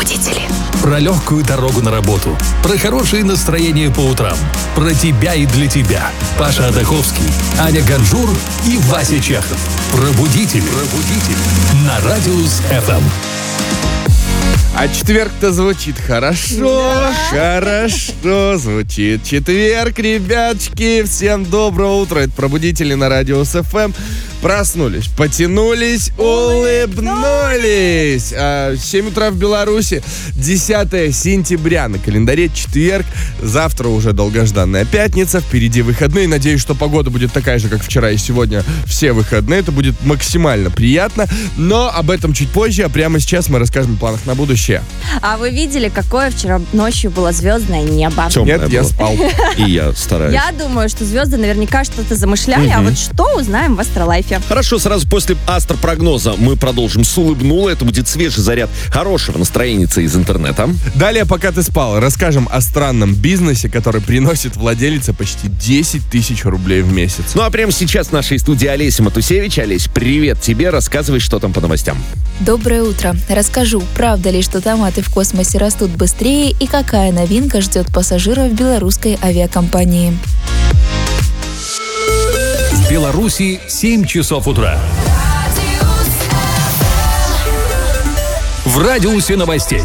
Пробудители. Про легкую дорогу на работу, про хорошее настроение по утрам, про тебя и для тебя. Паша Адаховский, Аня Ганжур и Вася Чехов. Пробудители. На Радиус ФМ. А четверг-то звучит хорошо, хорошо звучит четверг, ребяточки. Всем доброго утра. Это Пробудители на Радиус ФМ. Проснулись, потянулись, улыбнулись. 7 утра в Беларуси, 10 сентября. На календаре четверг. Завтра уже долгожданная пятница. Впереди выходные. Надеюсь, что погода будет такая же, как вчера и сегодня. Все выходные. Это будет максимально приятно. Но об этом чуть позже. А прямо сейчас мы расскажем о планах на будущее. А вы видели, какое вчера ночью было звездное небо? Нет, было. я спал. И я стараюсь. Я думаю, что звезды наверняка что-то замышляли, а вот что узнаем в Астролайфе. Хорошо, сразу после астропрогноза мы продолжим с улыбнула. Это будет свежий заряд хорошего настроения из интернета. Далее, пока ты спал, расскажем о странном бизнесе, который приносит владелице почти 10 тысяч рублей в месяц. Ну а прямо сейчас в нашей студии Олеся Матусевич. Олесь, привет тебе. Рассказывай, что там по новостям. Доброе утро. Расскажу, правда ли, что томаты в космосе растут быстрее и какая новинка ждет пассажиров белорусской авиакомпании. В Беларуси 7 часов утра. В радиусе новостей.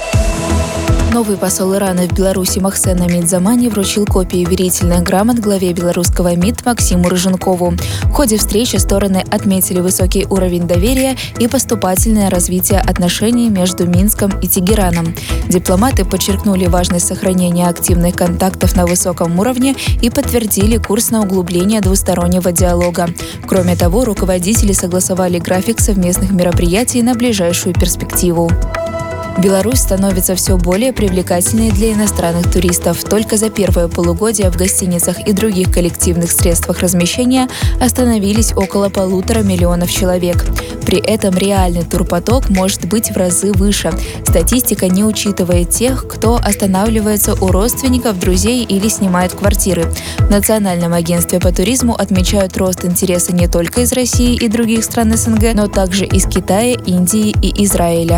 Новый посол Ирана в Беларуси Махсен Амид Замани вручил копии верительных грамот главе белорусского МИД Максиму Рыженкову. В ходе встречи стороны отметили высокий уровень доверия и поступательное развитие отношений между Минском и Тегераном. Дипломаты подчеркнули важность сохранения активных контактов на высоком уровне и подтвердили курс на углубление двустороннего диалога. Кроме того, руководители согласовали график совместных мероприятий на ближайшую перспективу. Беларусь становится все более привлекательной для иностранных туристов. Только за первое полугодие в гостиницах и других коллективных средствах размещения остановились около 1,5 миллиона человек. При этом реальный турпоток может быть в разы выше. Статистика не учитывает тех, кто останавливается у родственников, друзей или снимает квартиры. В Национальном агентстве по туризму отмечают рост интереса не только из России и других стран СНГ, но также из Китая, Индии и Израиля.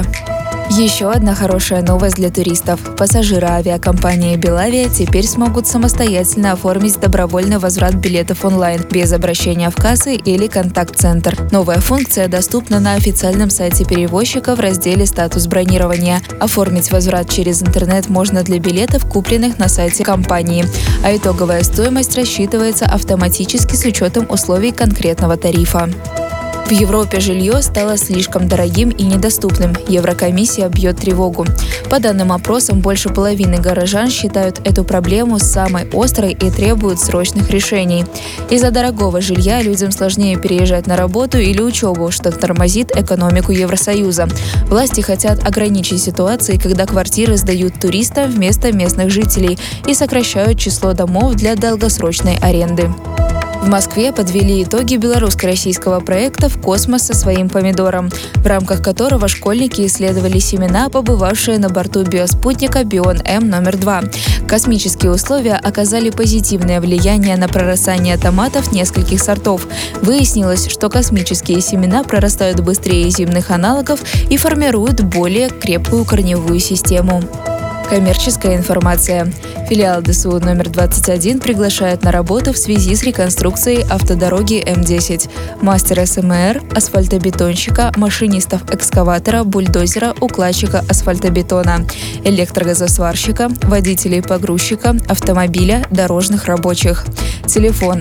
Еще одна хорошая новость для туристов. Пассажиры авиакомпании «Белавия» теперь смогут самостоятельно оформить добровольный возврат билетов онлайн, без обращения в кассы или контакт-центр. Новая функция доступна на официальном сайте перевозчика в разделе «Статус бронирования». Оформить возврат через интернет можно для билетов, купленных на сайте компании. А итоговая стоимость рассчитывается автоматически с учетом условий конкретного тарифа. В Европе жилье стало слишком дорогим и недоступным. Еврокомиссия бьет тревогу. По данным опросам, больше половины горожан считают эту проблему самой острой и требуют срочных решений. Из-за дорогого жилья людям сложнее переезжать на работу или учебу, что тормозит экономику Евросоюза. Власти хотят ограничить ситуации, когда квартиры сдают туристам вместо местных жителей и сокращают число домов для долгосрочной аренды. В Москве подвели итоги белорусско-российского проекта «В космос со своим помидором», в рамках которого школьники исследовали семена, побывавшие на борту биоспутника «Бион-М» номер 2. Космические условия оказали позитивное влияние на прорастание томатов нескольких сортов. Выяснилось, что космические семена прорастают быстрее земных аналогов и формируют более крепкую корневую систему. Коммерческая информация. Филиал ДСУ номер 21 приглашает на работу в связи с реконструкцией автодороги М10. Мастера СМР, асфальтобетонщика, машинистов экскаватора, бульдозера, укладчика асфальтобетона, электрогазосварщика, водителей погрузчика, автомобиля, дорожных рабочих. Телефон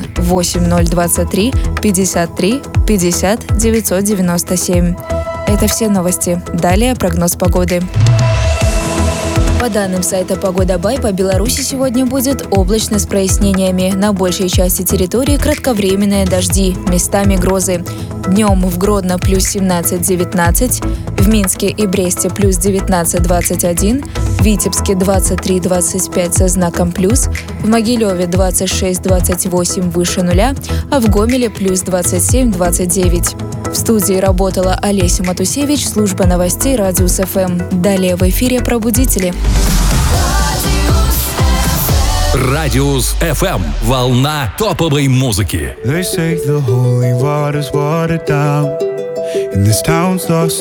8023 53 50 997. Это все новости. Далее прогноз погоды. По данным сайта «Погода Бай», по Беларуси сегодня будет облачно с прояснениями. На большей части территории кратковременные дожди, местами грозы. Днем в Гродно плюс 17-19, в Минске и Бресте плюс 19-21, в Витебске 23-25 со знаком плюс, в Могилеве 26-28 выше нуля, а в Гомеле плюс 27-29. В студии работала Олеся Матусевич, служба новостей Радиус ФМ. Далее в эфире «Пробудители». Радиус ФМ. Волна топовой музыки.